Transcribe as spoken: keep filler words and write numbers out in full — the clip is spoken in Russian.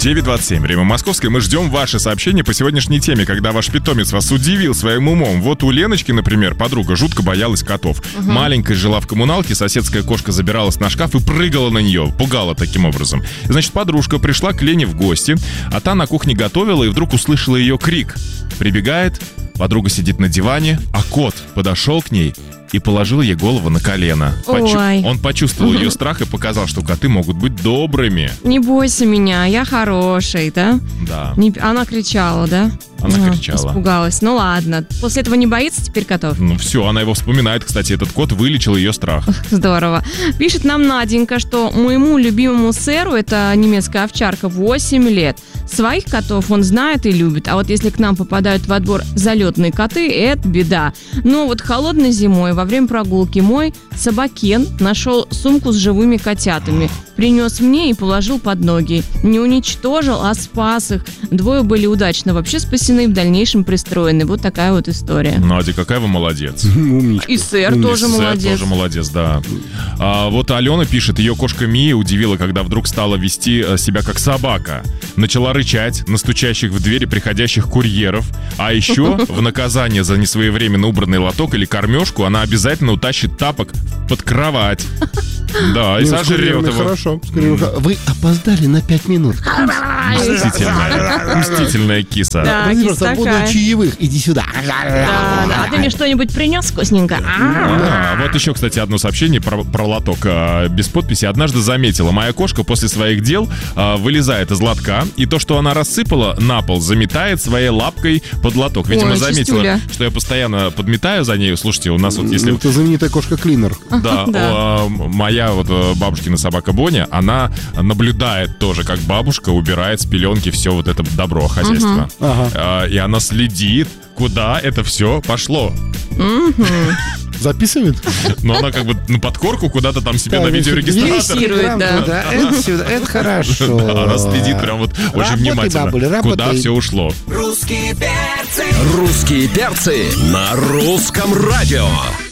девять двадцать семь, время московское. Мы ждем ваши сообщения по сегодняшней теме, когда ваш питомец вас удивил своим умом. Вот у Леночки, например, подруга жутко боялась котов. Угу. Маленькая жила в коммуналке, соседская кошка забиралась на шкаф и прыгала на нее, пугала таким образом. Значит, подружка пришла к Лене в гости, а та на кухне готовила и вдруг услышала ее крик. Прибегает, подруга сидит на диване, а кот подошел к ней и положил ей голову на колено. Почу... Он почувствовал ее страх и показал, что коты могут быть добрыми. Не бойся меня, я хороший, да? Да. Не... Она кричала, да? Она кричала. Испугалась. Ну ладно. После этого не боится теперь котов? Ну все, она его вспоминает. Кстати, этот кот вылечил ее страх. Здорово. Пишет нам Наденька, что моему любимому сэру, это немецкая овчарка, восемь лет. Своих котов он знает и любит. А вот если к нам попадают в отбор залетные коты, это беда. Но вот холодной зимой во время прогулки мой собакен нашел сумку с живыми котятами. Принес мне и положил под ноги. Не уничтожил, а спас их. Двое были удачно вообще спасены и в дальнейшем пристроены. Вот такая вот история. Надя, какая вы молодец. Умничка. И сэр Умничка. тоже сэр молодец. тоже молодец, да. А вот Алена пишет, ее кошка Мия удивила, когда вдруг стала вести себя как собака. Начала рычать на стучащих в двери приходящих курьеров. А еще в наказание за несвоевременно убранный лоток или кормежку она обязательно утащит тапок под кровать. Да, и сожрет его. Хорошо. Вы опоздали на пять минут. Мстительная, мстительная киса. Да, киса буду чаевых, иди сюда. Да, да. А ты мне что-нибудь принес вкусненько? Да, вот еще, кстати, одно сообщение про, про лоток а, без подписи. Однажды заметила, моя кошка после своих дел а, вылезает из лотка, и то, что она рассыпала на пол, заметает своей лапкой под лоток. Видимо, Ой, заметила, чистюля. что я постоянно подметаю за нею. Слушайте, у нас вот если... Это знаменитая кошка-клинер. Да, Да. а, моя вот бабушкина собака Боня, она наблюдает тоже, как бабушка убирает с пеленки все вот это добро хозяйства. Ага. А, и она следит, куда это все пошло. Записывает? Но она как бы на подкорку куда-то там себе Да, на видеорегистратор. Фиксирует, да. Да, это сюда, это хорошо. Да, она следит прям вот очень Работай, внимательно, бабуля, куда работай. все ушло. Русские перцы. Русские перцы на русском радио.